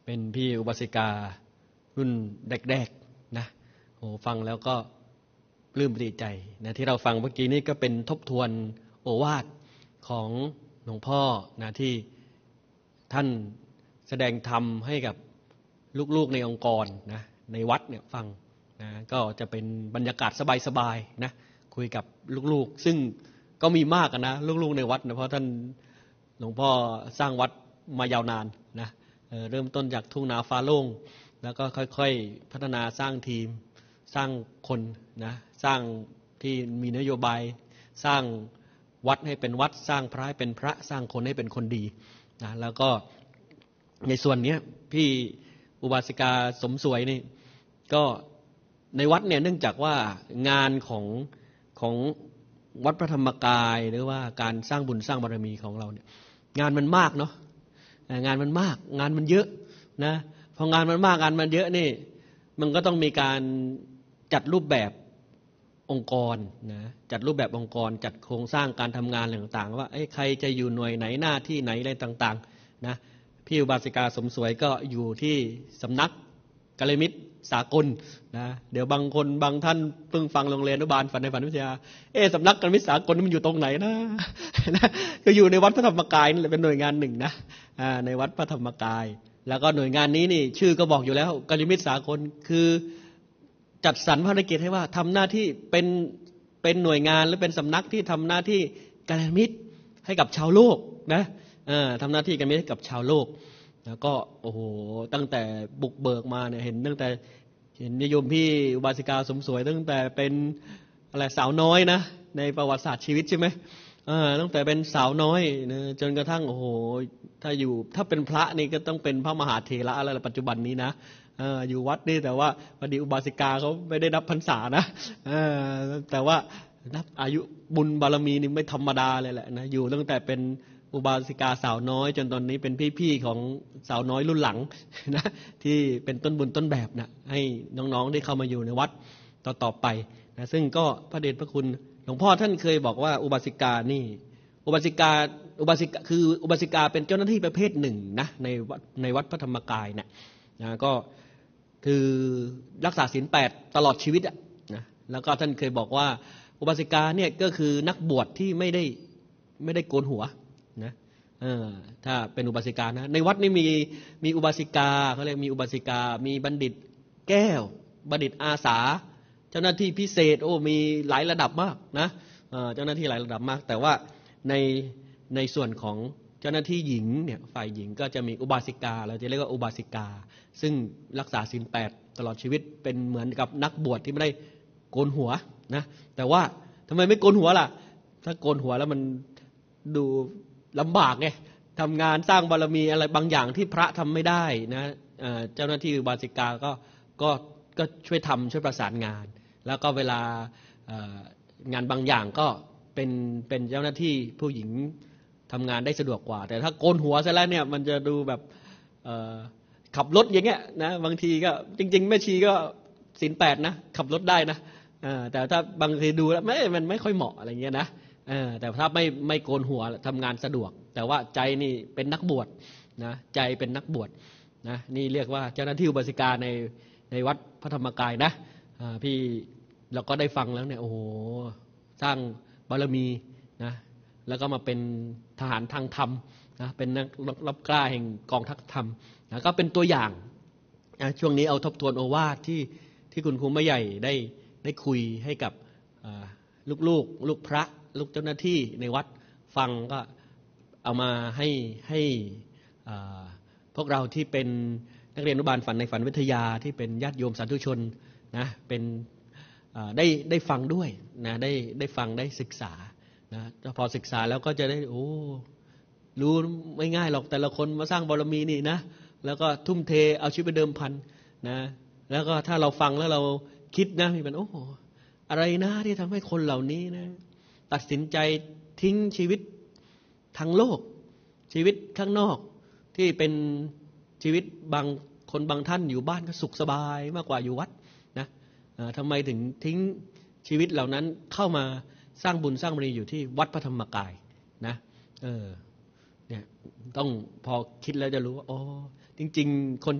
เป็นพี่อุบาสิการุ่นแรกๆนะโหฟังแล้วก็ปลื้มปริ่มใจนะที่เราฟังเมื่อกี้นี้ก็เป็นทบทวนโอวาทของหลวงพ่อนะที่ท่านแสดงธรรมให้กับลูกๆในองค์กรนะในวัดเนี่ยฟังนะก็จะเป็นบรรยากาศสบายๆนะคุยกับลูกๆซึ่งก็มีมากนะลูกๆในวัดนะเพราะท่านหลวงพ่อสร้างวัดมายาวนานนะเริ่มต้นจากทุ่งนาฟ้าโล่งแล้วก็ค่อยๆพัฒนาสร้างทีมสร้างคนนะสร้างที่มีนโยบายสร้างวัดให้เป็นวัดสร้างพระให้เป็นพระสร้างคนให้เป็นคนดีนะแล้วก็ในส่วนนี้พี่อุบาสิกาสมสวยนี่ก็ในวัดเนี่ยเนื่องจากว่างานของวัดพระธรรมกายหรือว่าการสร้างบุญสร้างบารมีของเราเนี่ยงานมันมากเนาะงานมันมากงานมันเยอะนะพองานมันมากงานมันเยอะนี่มันก็ต้องมีการจัดรูปแบบองค์กรนะจัดรูปแบบองค์กรจัดโครงสร้างการทำงานต่างๆว่าใครจะอยู่หน่วยไหนหน้าที่ไหนอะไรต่างๆนะพี่อุบาสิกาสมสวยก็อยู่ที่สำนักกัลยาณมิตรสากลนะเดี๋ยวบางคนบางท่านเพิ่งฟังโรงเรียนอนุบาลฝันในฝันวิทยาสำนักกัลยาณมิตรสากลมันอยู่ตรงไหนนะก็อยู่ในวัดพระธรรมกายนี่แหละเป็นหน่วยงานหนึ่งนะในวัดพระธรรมกายแล้วก็หน่วยงานนี้นี่ชื่อก็บอกอยู่แล้วกัลยาณมิตรสากลคือจัดสรรภารกิจให้ว่าทำหน้าที่เป็นหน่วยงานหรือเป็นสำนักที่ทำหน้าที่กัลยาณมิตรให้กับชาวโลกนะทำหน้าที่กัลยาณมิตรให้กับชาวโลกแล้วก็โอ้โหตั้งแต่บุกเบิกมาเนี่ยเห็นตั้งแต่เห็นนิยมพี่อุบาสิกาสมสวยตั้งแต่เป็นอะไรสาวน้อยนะในประวัติศาสตร์ชีวิตใช่ไหมตั้งแต่เป็นสาวน้อยนะจนกระทั่งโอ้โหถ้าเป็นพระนี่ก็ต้องเป็นพระมหาเถระแล้วปัจจุบันนี้นะอยู่วัดนี่แต่ว่าพอดีอุบาสิกาเขาไม่ได้นับพรรษานะแต่ว่านับอายุบุญบารมีนี่ไม่ธรรมดาเลยแหละนะอยู่ตั้งแต่เป็นอุบาสิกาสาวน้อยจนตอนนี้เป็นพี่ๆของสาวน้อยรุ่นหลังนะที่เป็นต้นบุญต้นแบบนะให้น้องๆได้เข้ามาอยู่ในวัดต่อไปนะซึ่งก็พระเดชพระคุณหลวงพ่อท่านเคยบอกว่าอุบาสิกานี่อุบาสิกาคืออุบาสิกาเป็นเจ้าหน้าที่ประเภทหนึ่งนะในวัดพระธรรมกายนะก็คือรักษาศีล 8ตลอดชีวิตนะแล้วก็ท่านเคยบอกว่าอุบาสิกาเนี่ยก็คือนักบวชที่ไม่ได้โกนหัวนะถ้าเป็นอุบาสิกานะในวัดนี่มีอุบาสิกาเขาเรียกมีอุบาสิกามีบัณฑิตแก้วบัณฑิตอาสาเจ้าหน้าที่พิเศษมีหลายระดับมากนะเจ้าหน้าที่หลายระดับมากแต่ว่าในส่วนของเจ้าหน้าที่หญิงเนี่ยฝ่ายหญิงก็จะมีอุบาสิกาเราจะเรียกว่าอุบาสิกาซึ่งรักษาศีล 8ตลอดชีวิตเป็นเหมือนกับนักบวชที่ไม่ได้โกนหัวนะแต่ว่าทำไมไม่โกนหัวล่ะถ้าโกนหัวแล้วมันดูลำบากไงทำงานสร้างบารมีอะไรบางอย่างที่พระทำไม่ได้นะเจ้าหน้าที่อุบาสิกาก็ช่วยทำช่วยประสานงานแล้วก็เวลางานบางอย่างก็เป็นเจ้าหน้าที่ผู้หญิงทำงานได้สะดวกกว่าแต่ถ้าโกนหัวซะแล้วเนี่ยมันจะดูแบบขับรถอย่างเงี้ยนะบางทีก็จริงๆแม่ชีก็ศีล 8นะขับรถได้นะแต่ถ้าบางทีดูแล้วมันไม่ค่อยเหมาะอะไรเงี้ยนะแต่ถ้าไม่โกนหัวทำงานสะดวกแต่ว่าใจนี่เป็นนักบวชนะใจเป็นนักบวชนะนี่เรียกว่าเจ้าหน้าที่อุบาสิกาในวัดพระธรรมกายนะพี่เราก็ได้ฟังแล้วเนี่ยโอ้โหสร้างบารมีนะแล้วก็มาเป็นทหารทางธรรมนะเป็นนักรบกล้าแห่งกองทัพธรรมนะก็เป็นตัวอย่างนะช่วงนี้เอาทบทวนโอวาทที่คุณครูแม่ใหญ่ได้คุยให้กับลูกพระลูกเจ้าหน้าที่ในวัดฟังก็เอามาให้พวกเราที่เป็นนักเรียนอนุบาลฝันในฝันวิทยาที่เป็นญาติโยมสาธุชนนะเป็นได้ฟังด้วยนะได้ฟังได้ศึกษานะพอศึกษาแล้วก็จะได้รู้ไม่ง่ายหรอกแต่ละคนมาสร้างบารมีนี่นะแล้วก็ทุ่มเทเอาชีวิตไปเดิมพันนะแล้วก็ถ้าเราฟังแล้วเราคิดนะมีมันอะไรนะที่ทำให้คนเหล่านี้นะตัดสินใจทิ้งชีวิตทางโลกชีวิตข้างนอกที่เป็นชีวิตบางคนบางท่านอยู่บ้านก็สุขสบายมากกว่าอยู่วัดนะทำไมถึงทิ้งชีวิตเหล่านั้นเข้ามาสร้างบุญสร้างบารมีอยู่ที่วัดพระธรรมกายนะเนี่ยต้องพอคิดแล้วจะรู้ว่าจริงๆคน